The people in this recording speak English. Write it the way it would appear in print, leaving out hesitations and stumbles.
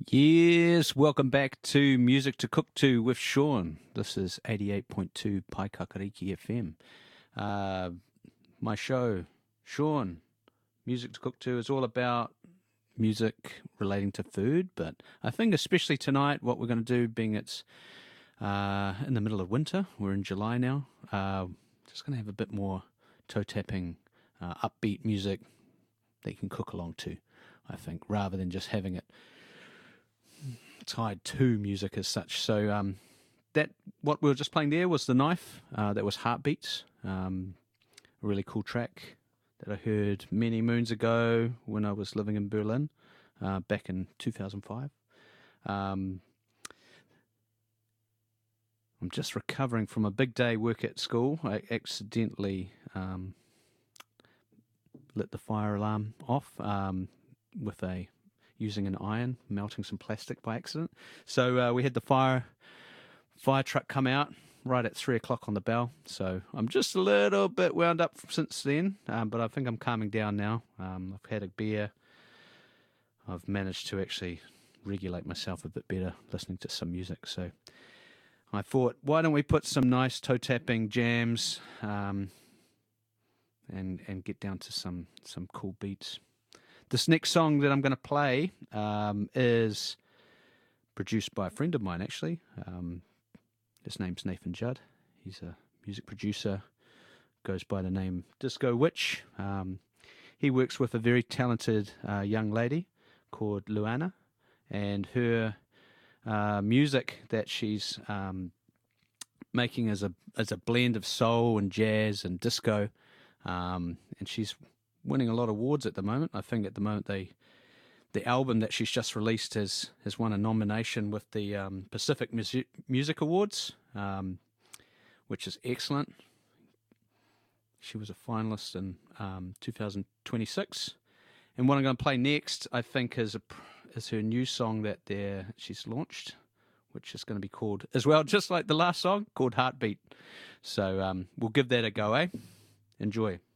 Yes, welcome back to Music to Cook To with Sean. This is 88.2 Paikakariki FM. My show, Sean, Music to Cook To, is all about music relating to food, but I think especially tonight what we're going to do, being it's in the middle of winter, we're in July now, just going to have a bit more toe-tapping, upbeat music that you can cook along to, I think, rather than just having it tied to music as such. So that what we were just playing there was The Knife. That was Heartbeats, a really cool track that I heard many moons ago when I was living in Berlin back in 2005. I'm just recovering from a big day work at school. I accidentally lit the fire alarm off with using an iron, melting some plastic by accident. So we had the fire truck come out right at 3 o'clock on the bell. So I'm just a little bit wound up since then, but I think I'm calming down now. I've had a beer. I've managed to actually regulate myself a bit better listening to some music. So I thought, why don't we put some nice toe-tapping jams and get down to some cool beats. This next song that I'm going to play is produced by a friend of mine, actually. His name's Nathan Judd. He's a music producer, goes by the name Disco Witch. He works with a very talented young lady called Luana, and her music that she's making is a blend of soul and jazz and disco, and she's winning a lot of awards at the moment. I think at the moment the album that she's just released has won a nomination with the Pacific Music Awards, which is excellent. She was a finalist in 2026. And what I'm going to play next, I think, is her new song that she's launched, which is going to be called, as well, just like the last song, called Heartbeat. So we'll give that a go, eh? Enjoy.